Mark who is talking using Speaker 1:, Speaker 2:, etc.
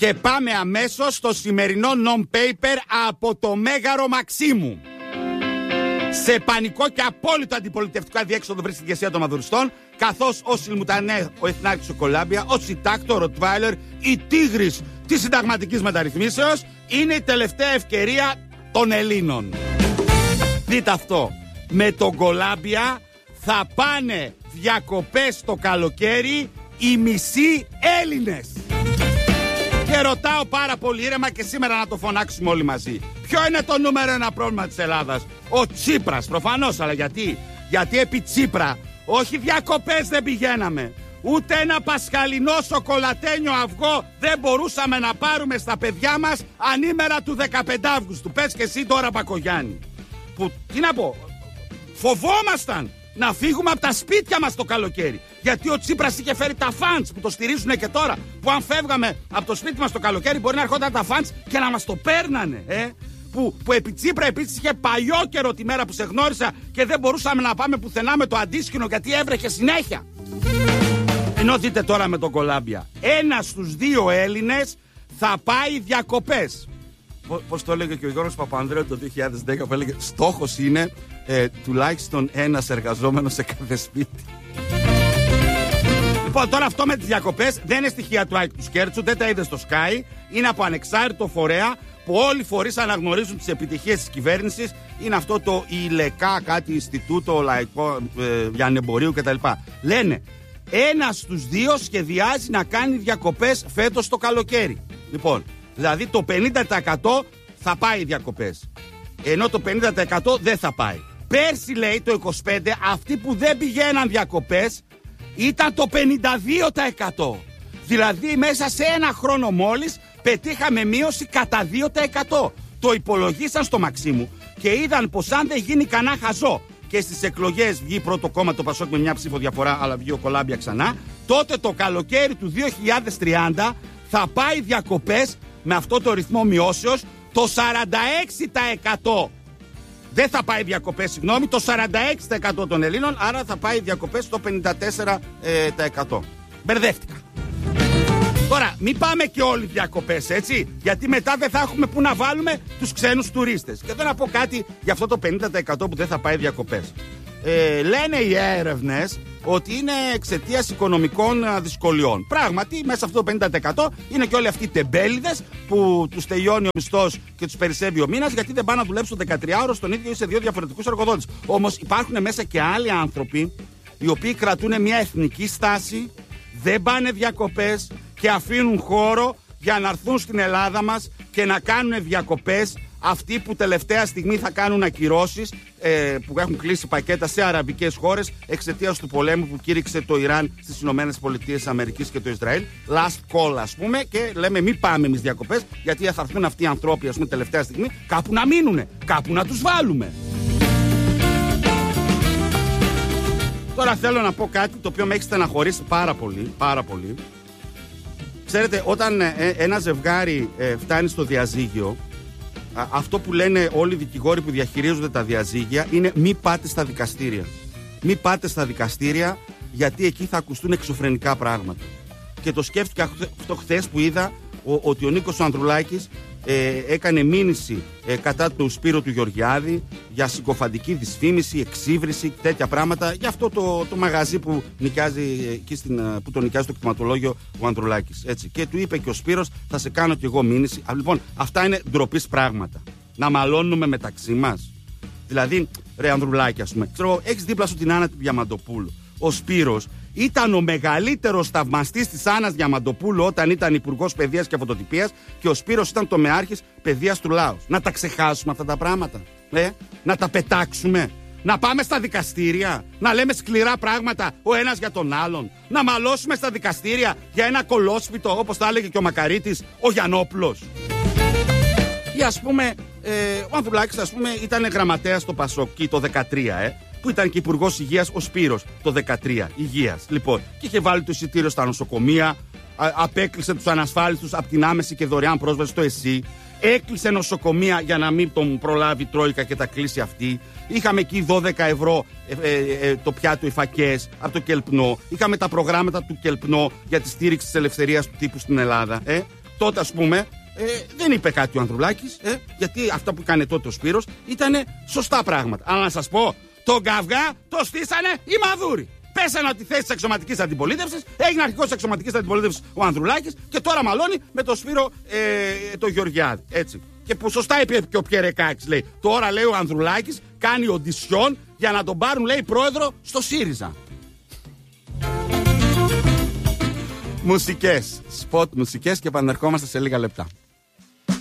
Speaker 1: Και πάμε αμέσως στο σημερινό non-paper από το Μέγαρο Μαξίμου. Σε πανικό και απόλυτο αντιπολιτευτικό αδιέξοδο βρίσκεται η ηγεσία των Μαδουριστών, καθώς ο Σιλμουτανέ, ο Εθνάρχης ο Κολάμπια, ο Σιτάκτο, ο Ροτβάιλερ, η Τίγρης της συνταγματικής μεταρρυθμίσεως είναι η τελευταία ευκαιρία των Ελλήνων. Δείτε αυτό. Με τον Κολάμπια θα πάνε διακοπές το καλοκαίρι οι μισοί Έλληνες. Και ρωτάω πάρα πολύ ήρεμα και σήμερα να το φωνάξουμε όλοι μαζί. Ποιο είναι το νούμερο ένα πρόβλημα της Ελλάδας? Ο Τσίπρας, προφανώς, αλλά γιατί? Γιατί επί Τσίπρα όχι διακοπές δεν πηγαίναμε, ούτε ένα πασχαλινό σοκολατένιο αυγό δεν μπορούσαμε να πάρουμε στα παιδιά μας ανήμερα του 15 Αύγουστου. Πες και εσύ τώρα, Μπακογιάννη. Που, τι να πω, φοβόμασταν να φύγουμε από τα σπίτια μας το καλοκαίρι. Γιατί ο Τσίπρας είχε φέρει τα φαντς που το στηρίζουν και τώρα. Που αν φεύγαμε από το σπίτι μας το καλοκαίρι μπορεί να ερχόταν τα φαντς και να μας το παίρνανε. Που επί Τσίπρα επίσης είχε παλιό καιρό τη μέρα που σε γνώρισα και δεν μπορούσαμε να πάμε πουθενά με το αντίσκηνο γιατί έβρεχε συνέχεια. Ενώ δείτε τώρα με τον Κολάμπια. 1 στους 2 Έλληνες θα πάει διακοπές. Πώς το έλεγε και ο Γιώργος Παπανδρέου το 2010 που έλεγε στόχος είναι τουλάχιστον ένας εργαζόμενος σε κάθε σπίτι. Λοιπόν, τώρα αυτό με τις διακοπές δεν είναι στοιχεία του Άικ του Σκέρτσου, δεν τα είδε στο Sky. Είναι από ανεξάρτητο φορέα που όλοι οι φορείς αναγνωρίζουν τις επιτυχίες της κυβέρνησης. Είναι αυτό το ΙΛΕΚΑ, κάτι Ινστιτούτο Λαϊκό Λιανεμπορίου κτλ. Λένε 1 στους 2 σχεδιάζει να κάνει διακοπές φέτος το καλοκαίρι. Λοιπόν, δηλαδή το 50% θα πάει διακοπές, ενώ το 50% δεν θα πάει. Πέρσι, λέει, το 25% αυτοί που δεν πηγαίναν διακοπές ήταν το 52%. Δηλαδή μέσα σε ένα χρόνο μόλις πετύχαμε μείωση κατά 2%. Το υπολογίσαν στο Μαξίμου και είδαν πως αν δεν γίνει κανένα χαζό και στις εκλογές βγει πρώτο κόμμα το Πασόκ με μια ψήφο διαφορά, αλλά βγει ο Κολάμπια ξανά, τότε το καλοκαίρι του 2030 θα πάει διακοπές με αυτό το ρυθμό μειώσεως το 46%. Δεν θα πάει διακοπές, συγγνώμη, το 46% των Ελλήνων, άρα θα πάει διακοπές το 54%. Μπερδεύτηκα. Τώρα, μην πάμε και όλοι διακοπές, έτσι, γιατί μετά δεν θα έχουμε που να βάλουμε τους ξένους τουρίστες. Και θέλω να πω κάτι για αυτό το 50% που δεν θα πάει διακοπές. Λένε οι έρευνες ότι είναι εξαιτίας οικονομικών δυσκολιών. Πράγματι, μέσα σε αυτό το 50% είναι και όλοι αυτοί οι τεμπέληδες που τους τελειώνει ο μισθός και τους περισσεύει ο μήνας γιατί δεν πάνε να δουλέψουν 13 ώρες στον ίδιο ή σε 2 διαφορετικούς εργοδότες. Όμως υπάρχουν μέσα και άλλοι άνθρωποι οι οποίοι κρατούν μια εθνική στάση, δεν πάνε διακοπές και αφήνουν χώρο για να έρθουν στην Ελλάδα μας και να κάνουν διακοπές. Αυτοί που τελευταία στιγμή θα κάνουν ακυρώσεις που έχουν κλείσει πακέτα σε αραβικές χώρες εξαιτίας του πολέμου που κήρυξε το Ιράν στις ΗΠΑ και το Ισραήλ. Last call, ας πούμε, και λέμε μην πάμε εμείς διακοπές γιατί θα έρθουν αυτοί οι ανθρώποι, ας πούμε, τελευταία στιγμή κάπου να μείνουνε, κάπου να τους βάλουμε. Τώρα θέλω να πω κάτι το οποίο με έχει στεναχωρήσει πάρα πολύ. Ξέρετε, όταν ένα ζευγάρι φτάνει στο διαζύγιο, αυτό που λένε όλοι οι δικηγόροι που διαχειρίζονται τα διαζύγια είναι μη πάτε στα δικαστήρια. Μη πάτε στα δικαστήρια γιατί εκεί θα ακουστούν εξωφρενικά πράγματα. Και το σκέφτηκα αυτό χθες που είδα ότι ο Νίκος ο Ανδρουλάκης έκανε μήνυση κατά του Σπύρο του Γεωργιάδη για συκοφαντική δυσφήμιση, εξύβριση, τέτοια πράγματα για αυτό το μαγαζί που νοικιάζει εκεί που το νοικιάζει το κτηματολόγιο ο Ανδρουλάκης. Έτσι. Και του είπε και ο Σπύρος, θα σε κάνω κι εγώ μήνυση. Λοιπόν, αυτά είναι ντροπής πράγματα. Να μαλώνουμε μεταξύ μας. Δηλαδή, ρε Ανδρουλάκη, ας πούμε, ξέρω, έχεις δίπλα σου την Άννα τη Διαμαντοπούλου. Ο Σπύρος ήταν ο μεγαλύτερος θαυμαστής της Άννας Διαμαντοπούλου όταν ήταν υπουργός παιδείας και φωτοτυπίας και ο Σπύρος ήταν τομεάρχης παιδείας του Λάος. Να τα ξεχάσουμε αυτά τα πράγματα, να τα πετάξουμε, να πάμε στα δικαστήρια, να λέμε σκληρά πράγματα ο ένας για τον άλλον, να μαλώσουμε στα δικαστήρια για ένα κολόσπιτο όπως τα έλεγε και ο Μακαρίτης, ο Γιαννόπουλος. Ή ας πούμε, ο Ανδρουλάκης ήταν γραμματέας στο Πασόκ το 13, που ήταν και υπουργός υγείας ο Σπύρος το 13, υγείας. Λοιπόν, και είχε βάλει το εισιτήριο στα νοσοκομεία, απέκλεισε τους ανασφάλιστους από την άμεση και δωρεάν πρόσβαση στο ΕΣΥ, έκλεισε νοσοκομεία για να μην τον προλάβει η Τρόικα και τα κλείσει αυτή. Είχαμε εκεί 12 ευρώ το πιάτο οι φακές από το Κελπνό. Είχαμε τα προγράμματα του Κελπνό για τη στήριξη της ελευθερίας του τύπου στην Ελλάδα. τότε, ας πούμε, δεν είπε κάτι ο Ανδρουλάκης, γιατί αυτά που έκανε τότε ο Σπύρος ήταν σωστά πράγματα. Αλλά να σας πω, τον καυγά το στήσανε οι μαδούροι. Πέσανε από τη θέση της αξιωματικής αντιπολίτευσης, έγινε αρχικός της αξιωματικής αντιπολίτευσης ο Ανδρουλάκης και τώρα μαλώνει με τον Σπύρο το Γεωργιάδη. Έτσι. Και που σωστά είπε και ο Πιερεκάκης, λέει. Τώρα, λέει, ο Ανδρουλάκης κάνει οντισιόν για να τον πάρουν, λέει, πρόεδρο στο ΣΥΡΙΖΑ. Μουσικές, σποτ μουσικές και επανερχόμαστε σε λίγα λεπτά.